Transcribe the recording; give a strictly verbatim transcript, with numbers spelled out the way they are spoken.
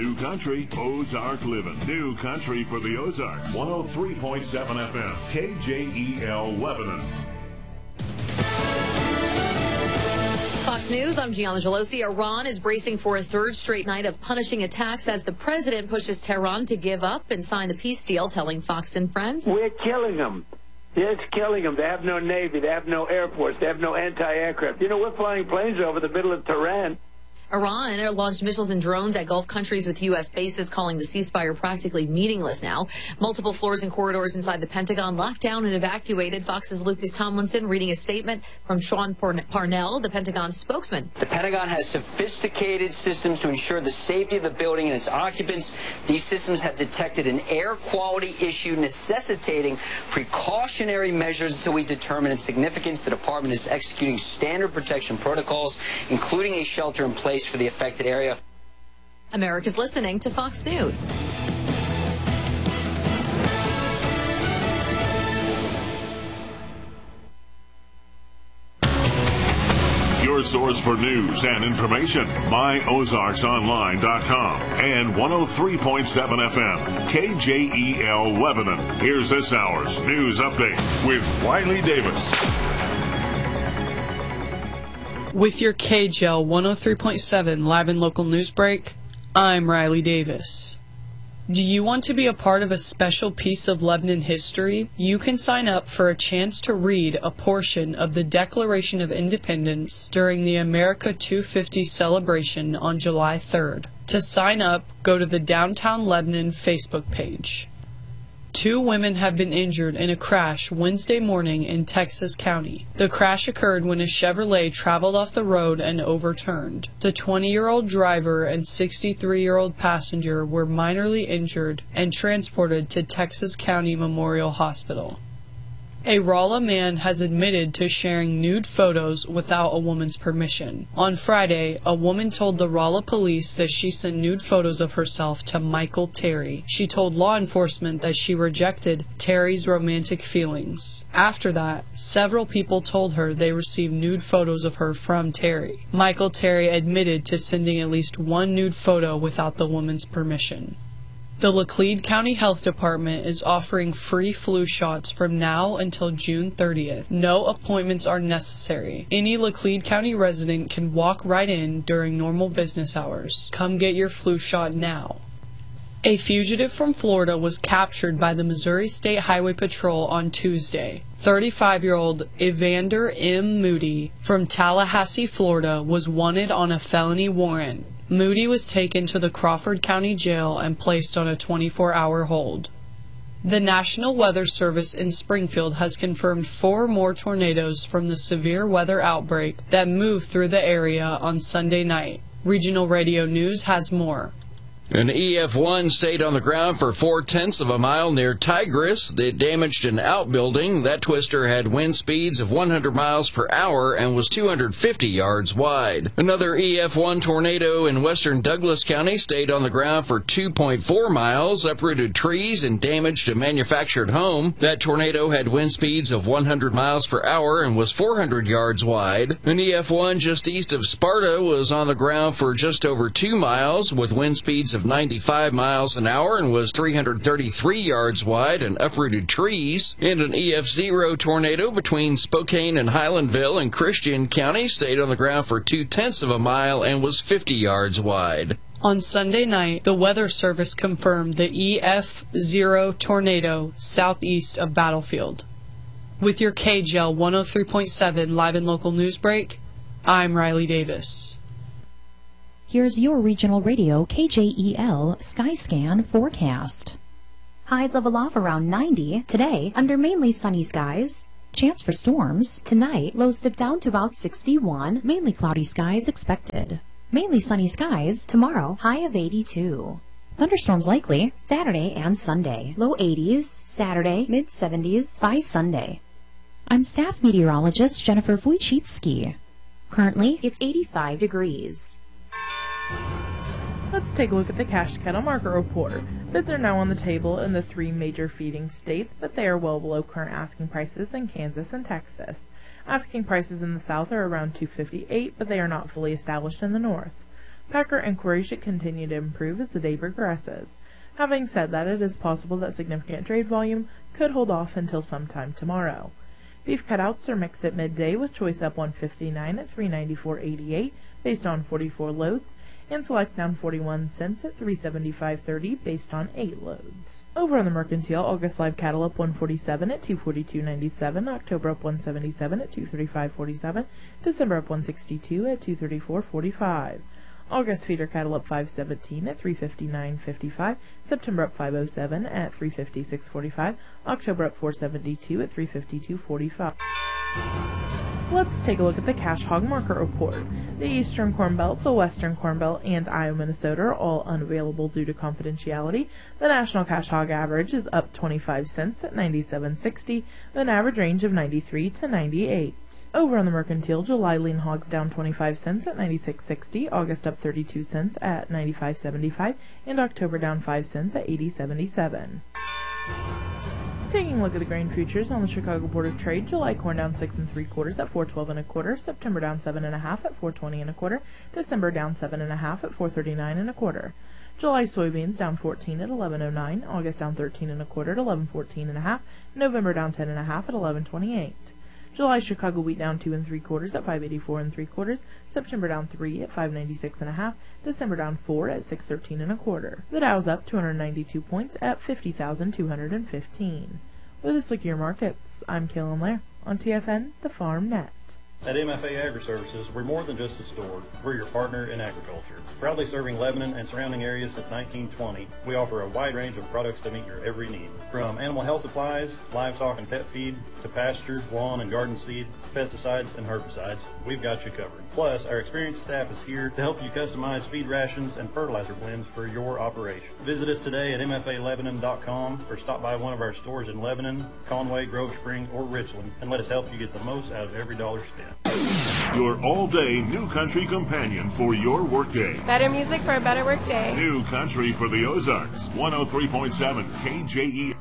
New Country, Ozark Living. New Country for the Ozarks. one oh three point seven F M, K J E L Lebanon. Fox News, I'm Gianna Gelosi. Iran is bracing for a third straight night of punishing attacks as the president pushes Tehran to give up and sign the peace deal, telling Fox and Friends. We're killing them. It's killing them. They have no Navy. They have no Air Force. They have no anti-aircraft. You know, we're flying planes over the middle of Tehran. Iran launched missiles and drones at Gulf countries with U S bases, calling the ceasefire practically meaningless now. Multiple floors and corridors inside the Pentagon locked down and evacuated. Fox's Lucas Tomlinson reading a statement from Sean Parnell, the Pentagon spokesman. The Pentagon has sophisticated systems to ensure the safety of the building and its occupants. These systems have detected an air quality issue necessitating precautionary measures until we determine its significance. The department is executing standard protection protocols, including a shelter-in-place for the affected area. America's listening to Fox News. Your source for news and information, my ozarks online dot com and one oh three point seven F M, K J E L Lebanon. Here's this hour's news update with Riley Davis. With your K J L one oh three point seven live and local news break, I'm Riley Davis. Do you want to be a part of a special piece of Lebanon history? You can sign up for a chance to read a portion of the Declaration of Independence during the America two fifty celebration on July third. To sign up, go to the Downtown Lebanon Facebook page. Two women have been injured in a crash Wednesday morning in Texas County. The crash occurred when a Chevrolet traveled off the road and overturned. The twenty-year-old driver and sixty-three-year-old passenger were minorly injured and transported to Texas County Memorial Hospital. A Rolla man has admitted to sharing nude photos without a woman's permission. On Friday, a woman told the Rolla police that she sent nude photos of herself to Michael Terry. She told law enforcement that she rejected Terry's romantic feelings. After that, several people told her they received nude photos of her from Terry. Michael Terry admitted to sending at least one nude photo without the woman's permission. The Laclede County Health Department is offering free flu shots from now until June thirtieth. No appointments are necessary. Any Laclede County resident can walk right in during normal business hours. Come get your flu shot now. A fugitive from Florida was captured by the Missouri State Highway Patrol on Tuesday. thirty-five-year-old Evander M. Moody from Tallahassee, Florida, was wanted on a felony warrant. Moody was taken to the Crawford County Jail and placed on a twenty-four hour hold. The National Weather Service in Springfield has confirmed four more tornadoes from the severe weather outbreak that moved through the area on Sunday night. Regional Radio News has more. An E F one stayed on the ground for four-tenths of a mile near Tigris. It damaged an outbuilding. That twister had wind speeds of one hundred miles per hour and was two hundred fifty yards wide. Another E F one tornado in western Douglas County stayed on the ground for two point four miles, uprooted trees, and damaged a manufactured home. That tornado had wind speeds of one hundred miles per hour and was four hundred yards wide. An E F one just east of Sparta was on the ground for just over two miles with wind speeds of ninety-five miles an hour and was three hundred thirty-three yards wide and uprooted trees. And an E F zero tornado between Spokane and Highlandville in Christian County stayed on the ground for two-tenths of a mile and was fifty yards wide. On Sunday night, the Weather Service confirmed the E F zero tornado southeast of Battlefield. With your K J L one oh three point seven live and local news break, I'm Riley Davis. Here's your regional radio K J E L Skyscan forecast. Highs level off around ninety. Today, under mainly sunny skies. Chance for storms. Tonight, lows dip down to about sixty-one. Mainly cloudy skies expected. Mainly sunny skies. Tomorrow, high of eighty-two. Thunderstorms likely Saturday and Sunday. Low eighties. Saturday, mid seventies by Sunday. I'm staff meteorologist Jennifer Wojcicki. Currently, it's eighty-five degrees. Let's take a look at the cash cattle market report. Bids are now on the table in the three major feeding states, but they are well below current asking prices in Kansas and Texas. Asking prices in the south are around two fifty-eight, but they are not fully established in the north. Packer inquiry should continue to improve as the day progresses. Having said that, it is possible that significant trade volume could hold off until sometime tomorrow. Beef cutouts are mixed at midday with choice up one fifty-nine at three ninety-four eighty-eight based on forty-four loads, and select down forty-one cents at three seventy-five thirty based on eight loads. Over on the Mercantile, August live cattle up one forty-seven at two forty-two ninety-seven, October up one seventy-seven at two thirty-five forty-seven, December up one sixty-two at two thirty-four forty-five. August feeder cattle up five seventeen at three fifty-nine fifty-five, September up five oh seven at three fifty-six forty-five, October up four seventy-two at three fifty-two forty-five. Let's take a look at the cash hog market report. The Eastern Corn Belt, the Western Corn Belt, and Iowa, Minnesota are all unavailable due to confidentiality. The national cash hog average is up twenty-five cents at ninety-seven sixty, with an average range of ninety-three to ninety-eight. Over on the Mercantile, July lean hogs down twenty-five cents at ninety-six sixty, August up thirty-two cents at ninety-five seventy-five, and October down five cents at eighty seventy-seven. Taking a look at the grain futures on the Chicago Board of Trade, July corn down six and three quarters at four twelve and a quarter, September down seven and a half at four twenty and a quarter, December down seven and a half at four thirty-nine and a quarter. July soybeans down fourteen at eleven oh nine, August down thirteen and a quarter at eleven fourteen and a half, November down ten and a half at eleven twenty-eight. July Chicago wheat down two and three quarters at five eighty-four and three quarters, September down three at five ninety-six and a half, December down four at six thirteen and a quarter. The Dow's up two hundred ninety-two points at fifty thousand two hundred fifteen. With this look at your markets, I'm Kaylin Lair on T F N, the Farm Net. At M F A Agri-Services, we're more than just a store. We're your partner in agriculture. Proudly serving Lebanon and surrounding areas since nineteen twenty, we offer a wide range of products to meet your every need. From animal health supplies, livestock and pet feed, to pasture, lawn and garden seed, pesticides and herbicides, we've got you covered. Plus, our experienced staff is here to help you customize feed rations and fertilizer blends for your operation. Visit us today at M F A Lebanon dot com or stop by one of our stores in Lebanon, Conway, Grove Spring, or Richland and let us help you get the most out of every dollar spent. Your all-day New Country companion for your workday. Better music for a better workday. New Country for the Ozarks. one oh three point seven K J E